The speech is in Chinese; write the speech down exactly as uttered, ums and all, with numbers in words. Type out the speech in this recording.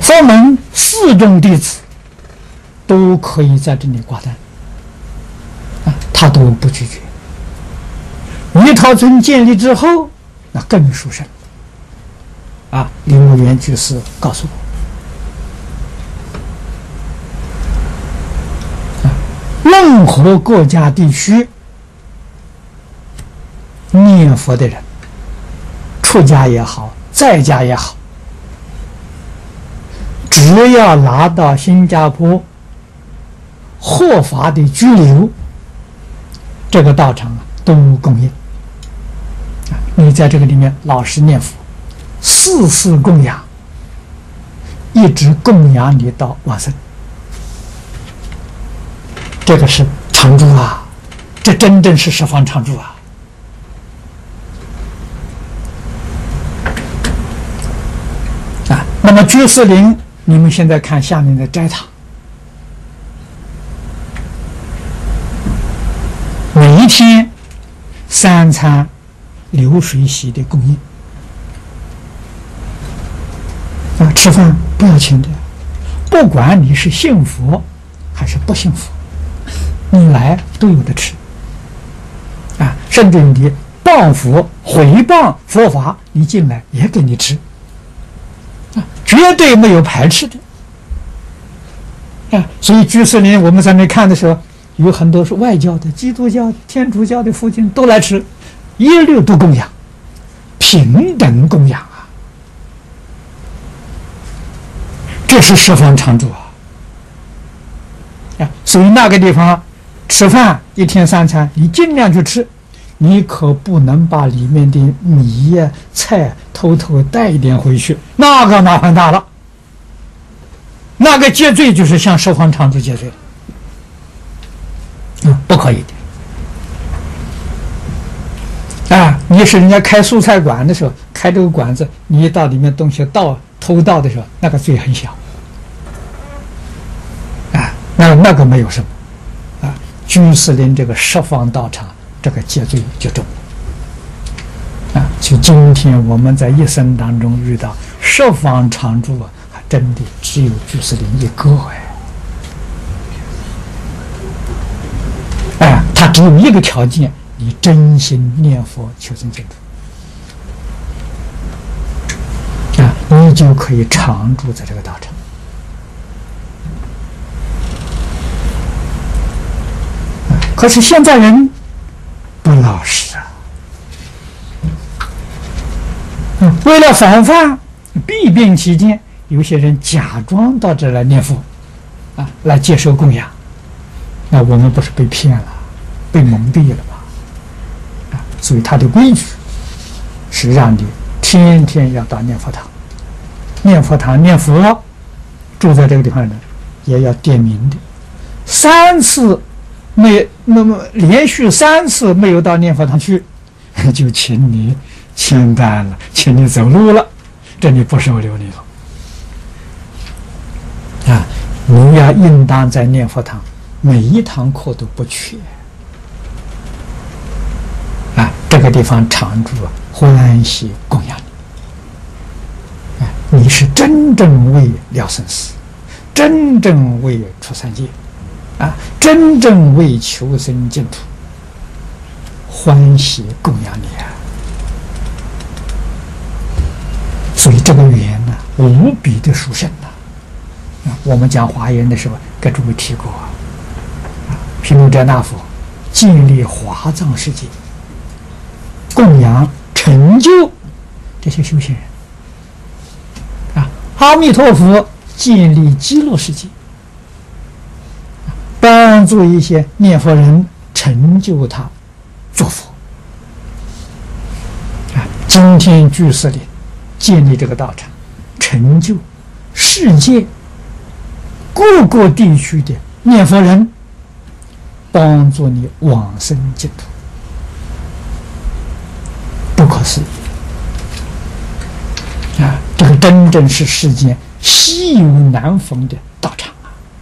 佛门四众弟子都可以在这里挂单，啊，他都不拒绝。弥陀尊建立之后，那更殊胜。啊，李牧原居士告诉我，啊，任何国家地区念佛的人，出家也好，在家也好，只要拿到新加坡合法的居留，这个道场啊都供应。啊，你在这个里面老实念佛，四世供养，一直供养你到往生，这个是常住啊，这真正是十方常住啊。啊，那么居士林，你们现在看下面的斋堂，每一天三餐流水席的供应。啊，吃饭不要钱的，不管你是信佛还是不信佛，你来都有的吃。啊，甚至你谤佛毁谤佛法，你进来也给你吃。啊，绝对没有排斥的。啊，所以居士林我们在那看的时候，有很多是外教的、基督教、天主教的父亲都来吃，一律都供养，平等供养。这是十方常住啊！啊，所以那个地方吃饭一天三餐，你尽量去吃，你可不能把里面的米呀、菜偷偷带一点回去，那个麻烦大了。那个戒罪就是向十方常住戒罪，嗯，不可以的。啊，你是人家开素菜馆的时候，开这个馆子，你一到里面东西盗偷盗的时候，那个罪很小。那那个没有什么，啊，居士林这个十方道场，这个戒罪就重了，啊，就今天我们在一生当中遇到十方常住啊，还真的只有居士林一个哎，哎，他只有一个条件，你真心念佛求生净土，啊，你就可以常住在这个道场。可是现在人不老实啊！嗯，为了防范弊病起见，有些人假装到这来念佛，啊，来接受供养。那我们不是被骗了，被蒙蔽了吗？啊，所以他的规矩是让你天天要到念佛堂，念佛堂念佛，住在这个地方的人也要点名的，三次。没，那么连续三次没有到念佛堂去，就请你签单了，请你走路了，这里不收留你了。啊，你要应当在念佛堂，每一堂课都不缺。啊，这个地方常住欢喜供养你。啊，你是真正为了生死，真正为出三界。啊，真正为求生净土，欢喜供养你啊！所以这个缘呢、啊，无比的殊胜呐、啊！我们讲华严的时候，跟诸位提过啊，毗卢遮那佛建立华藏世界，供养成就这些修行人啊。阿弥陀佛建立极乐世界。帮助一些念佛人成就他做佛啊！今天居士林建立这个道场，成就世界各个地区的念佛人，帮助你往生净土，不可思议啊！这个真正是世间稀有难逢的道场。